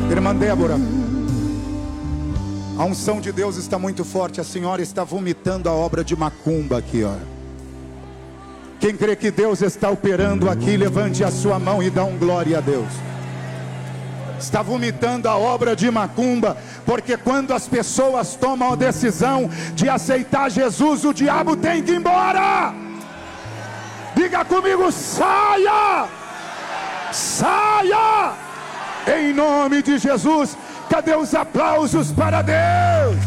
Irmã Débora, a unção de Deus está muito forte. A senhora está vomitando a obra de macumba aqui, ó. Quem crê que Deus está operando aqui, levante a sua mão e dá um glória a Deus. Está vomitando a obra de macumba, porque quando as pessoas tomam a decisão de aceitar Jesus, o diabo tem que ir embora. Diga comigo: saia! Saia! Em nome de Jesus. Cadê os aplausos para Deus?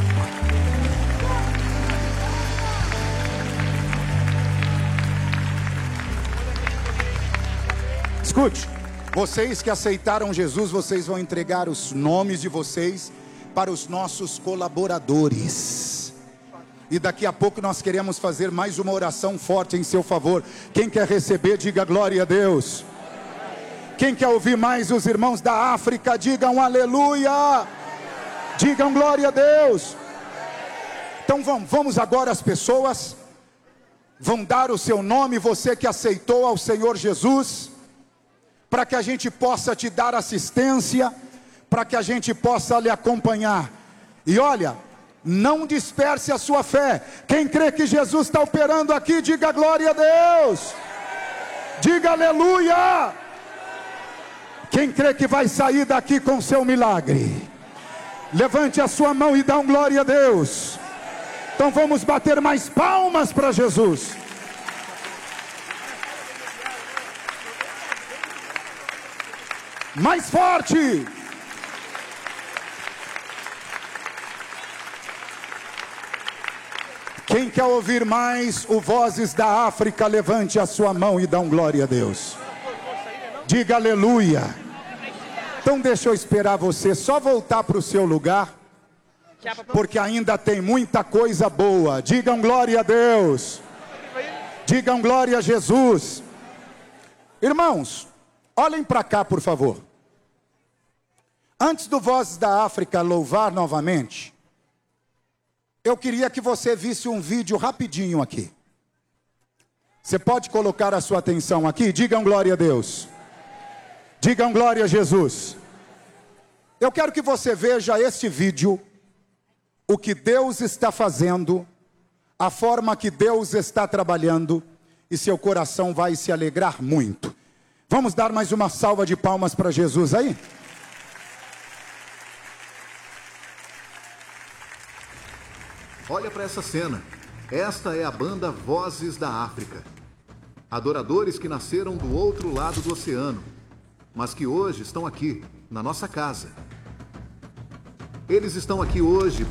Escute, vocês que aceitaram Jesus, vocês vão entregar os nomes de vocês para os nossos colaboradores. E daqui a pouco nós queremos fazer mais uma oração forte em seu favor. Quem quer receber, diga glória a Deus. Quem quer ouvir mais os irmãos da África, digam aleluia. Digam glória a Deus. Então vamos agora, as pessoas vão dar o seu nome, você que aceitou ao Senhor Jesus, para que a gente possa te dar assistência, para que a gente possa lhe acompanhar. E olha, não disperse a sua fé. Quem crê que Jesus está operando aqui, diga glória a Deus. Diga aleluia. Quem crê que vai sair daqui com seu milagre, levante a sua mão e dá um glória a Deus. Então vamos bater mais palmas para Jesus. Mais forte. Quem quer ouvir mais o Vozes da África, levante a sua mão e dá um glória a Deus. Diga aleluia. Então deixa eu esperar você só voltar para o seu lugar, porque ainda tem muita coisa boa. Digam glória a Deus. Digam glória a Jesus. Irmãos, olhem para cá, por favor. Antes do Vozes da África louvar novamente, eu queria que você visse um vídeo rapidinho aqui. Você pode colocar a sua atenção aqui? Digam glória a Deus. Digam glória a Jesus. Eu quero que você veja este vídeo, o que Deus está fazendo, a forma que Deus está trabalhando, e seu coração vai se alegrar muito. Vamos dar mais uma salva de palmas para Jesus aí? Olha para essa cena. Esta é a banda Vozes da África. Adoradores que nasceram do outro lado do oceano, mas que hoje estão aqui, na nossa casa. Eles estão aqui hoje